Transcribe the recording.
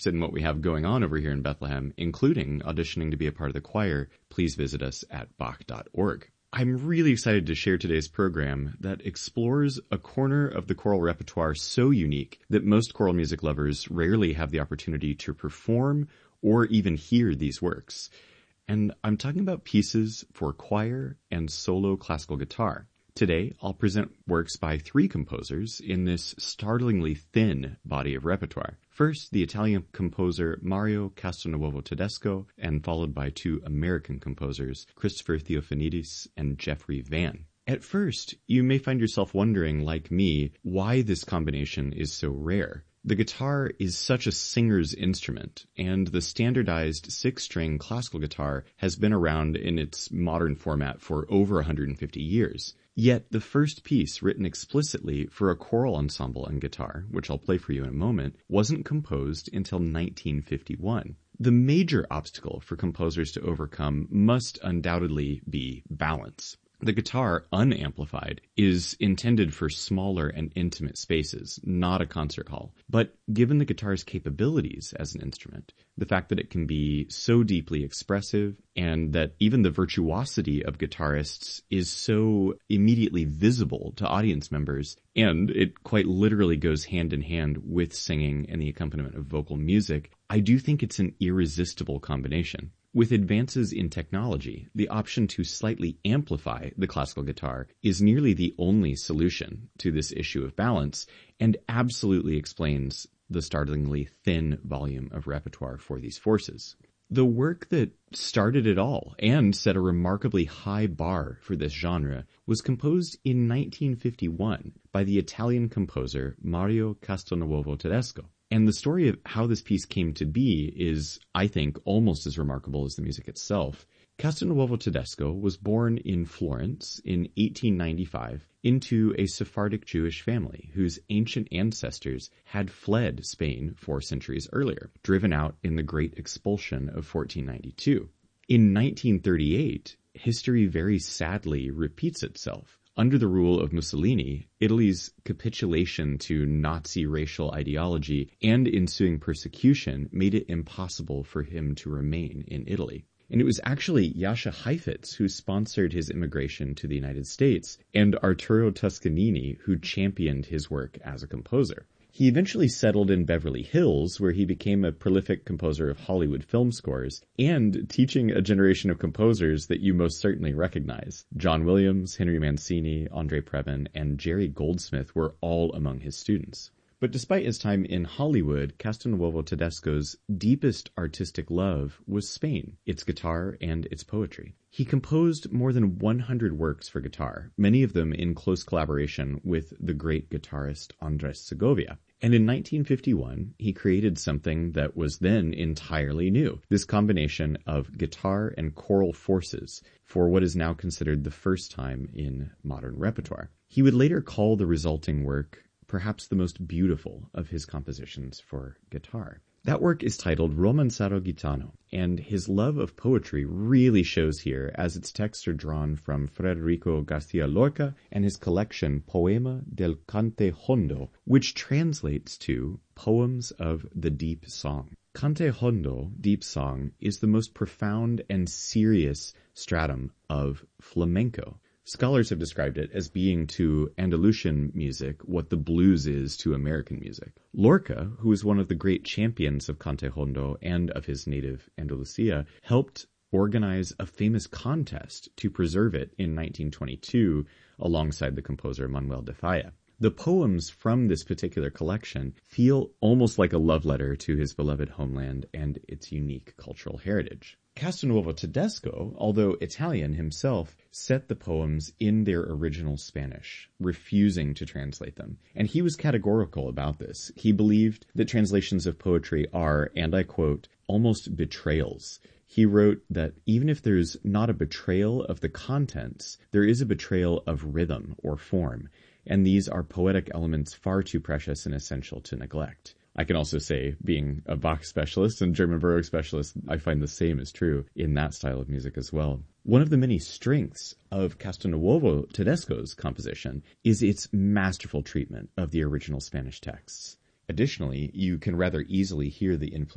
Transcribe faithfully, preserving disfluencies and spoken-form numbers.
interested in what we have going on over here in Bethlehem, including auditioning to be a part of the choir, please visit us at Bach dot org. I'm really excited to share today's program that explores a corner of the choral repertoire so unique that most choral music lovers rarely have the opportunity to perform or even hear these works. And I'm talking about pieces for choir and solo classical guitar. Today, I'll present works by three composers in this startlingly thin body of repertoire. First, the Italian composer Mario Castelnuovo Tedesco, and followed by two American composers, Christopher Theophanidis and Jeffrey Van. At first, you may find yourself wondering, like me, why this combination is so rare. The guitar is such a singer's instrument, and the standardized six-string classical guitar has been around in its modern format for over one hundred fifty years. Yet the first piece written explicitly for a choral ensemble and guitar, which I'll play for you in a moment, wasn't composed until nineteen fifty-one. The major obstacle for composers to overcome must undoubtedly be balance. The guitar, unamplified, is intended for smaller and intimate spaces, not a concert hall. But given the guitar's capabilities as an instrument, the fact that it can be so deeply expressive, and that even the virtuosity of guitarists is so immediately visible to audience members, and it quite literally goes hand in hand with singing and the accompaniment of vocal music, I do think it's an irresistible combination. With advances in technology, the option to slightly amplify the classical guitar is nearly the only solution to this issue of balance, and absolutely explains the startlingly thin volume of repertoire for these forces. The work that started it all and set a remarkably high bar for this genre was composed in nineteen fifty-one by the Italian composer Mario Castelnuovo Tedesco. And the story of how this piece came to be is, I think, almost as remarkable as the music itself. Castelnuovo Tedesco was born in Florence in eighteen ninety-five into a Sephardic Jewish family whose ancient ancestors had fled Spain four centuries earlier, driven out in the Great Expulsion of fourteen ninety-two. In nineteen thirty-eight, history very sadly repeats itself. Under the rule of Mussolini, Italy's capitulation to Nazi racial ideology and ensuing persecution made it impossible for him to remain in Italy. And it was actually Jascha Heifetz who sponsored his immigration to the United States, and Arturo Toscanini who championed his work as a composer. He eventually settled in Beverly Hills, where he became a prolific composer of Hollywood film scores, and teaching a generation of composers that you most certainly recognize. John Williams, Henry Mancini, Andre Previn, and Jerry Goldsmith were all among his students. But despite his time in Hollywood, Castelnuovo Tedesco's deepest artistic love was Spain, its guitar, and its poetry. He composed more than one hundred works for guitar, many of them in close collaboration with the great guitarist Andres Segovia. And in nineteen fifty-one, he created something that was then entirely new, this combination of guitar and choral forces for what is now considered the first time in modern repertoire. He would later call the resulting work perhaps the most beautiful of his compositions for guitar. That work is titled Romanzaro Gitano, and his love of poetry really shows here as its texts are drawn from Federico Garcia Lorca and his collection Poema del Cante Hondo, which translates to Poems of the Deep Song. Cante Hondo, Deep Song, is the most profound and serious stratum of flamenco. Scholars have described it as being to Andalusian music what the blues is to American music. Lorca, who is one of the great champions of Cante Hondo and of his native Andalusia, helped organize a famous contest to preserve it in nineteen twenty-two alongside the composer Manuel de Falla. The poems from this particular collection feel almost like a love letter to his beloved homeland and its unique cultural heritage. Castelnuovo Tedesco, although Italian himself, set the poems in their original Spanish, refusing to translate them. And he was categorical about this. He believed that translations of poetry are, and I quote, almost betrayals. He wrote that even if there's not a betrayal of the contents, there is a betrayal of rhythm or form, and these are poetic elements far too precious and essential to neglect. I can also say, being a Bach specialist and German Baroque specialist, I find the same is true in that style of music as well. One of the many strengths of Castelnuovo Tedesco's composition is its masterful treatment of the original Spanish texts. Additionally, you can rather easily hear the influence